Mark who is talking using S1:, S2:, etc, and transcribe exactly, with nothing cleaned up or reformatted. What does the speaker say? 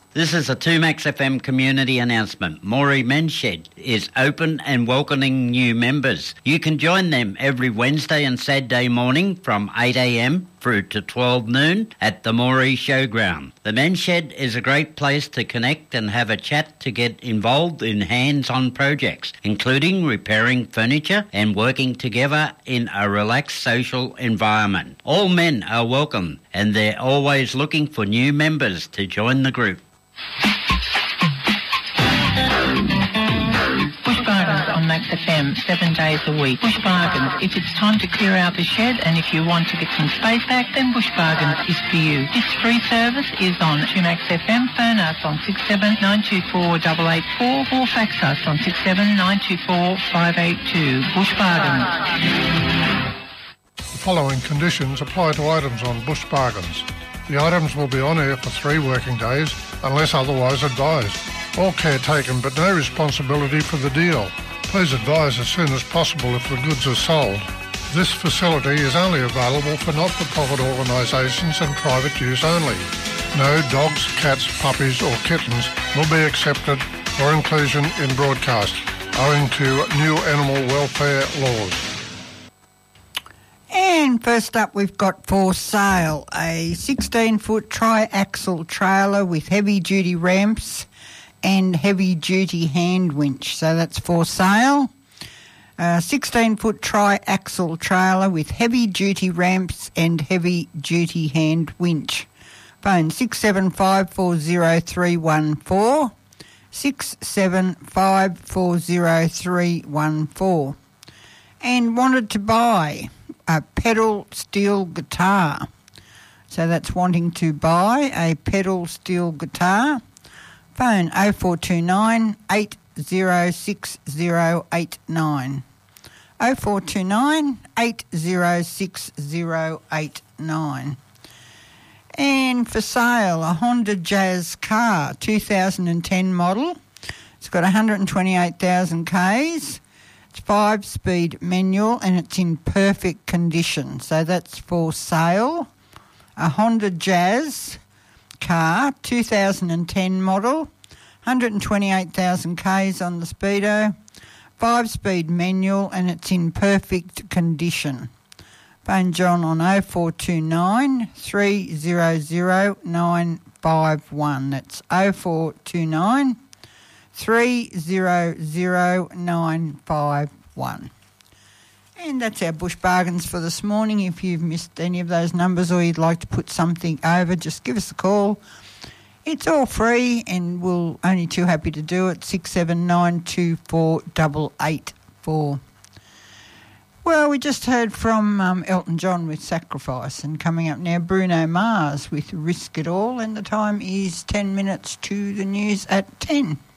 S1: This is a two Max F M community announcement. Moree Men's Shed is open and welcoming new members. You can join them every Wednesday and Saturday morning from eight a m through to twelve noon at the Moree Showground. The Men's Shed is a great place to connect and have a chat to get involved in hands-on projects, including repairing furniture and working together in a relaxed social environment. All men are welcome and they're always looking for new members to join the group.
S2: Bush Bargains on Max F M, seven days a week. Bush Bargains, if it's time to clear out the shed and if you want to get some space back, then Bush Bargains is for you. This free service is on two Max F M. Phone us on six seven nine two four eight eight four or fax us on six seven nine two four five eight two. Bush Bargains.
S3: The following conditions apply to items on Bush Bargains. The items will be on air for three working days unless otherwise advised. All care taken but no responsibility for the deal. Please advise as soon as possible if the goods are sold. This facility is only available for not-for-profit organisations and private use only. No dogs, cats, puppies or kittens will be accepted for inclusion in broadcast owing to new animal welfare laws.
S4: And first up, we've got for sale a sixteen-foot tri-axle trailer with heavy-duty ramps and heavy-duty hand winch. So that's for sale. A sixteen-foot tri-axle trailer with heavy-duty ramps and heavy-duty hand winch. Phone six seven five four zero three one four, six seven five four zero three one four. And wanted to buy a pedal steel guitar. So that's wanting to buy a pedal steel guitar. Phone oh four two nine eight zero six zero eight nine. oh four two nine eight zero six zero eight nine. And for sale, a Honda Jazz car, two thousand ten model. It's got one hundred twenty-eight thousand kays. It's five-speed manual and it's in perfect condition. So that's for sale. A Honda Jazz car, two thousand ten model, one hundred twenty-eight thousand kays on the speedo, five-speed manual and it's in perfect condition. Phone John on oh four two nine three zero zero nine five one. That's oh four two nine three zero zero nine five one. And that's our Bush Bargains for this morning. If you've missed any of those numbers or you'd like to put something over, just give us a call. It's all free and we're only too happy to do it. six seven nine two four eight eight four. Well, we just heard from um, Elton John with Sacrifice, and coming up now, Bruno Mars with Risk It All, and the time is ten minutes to the news at ten.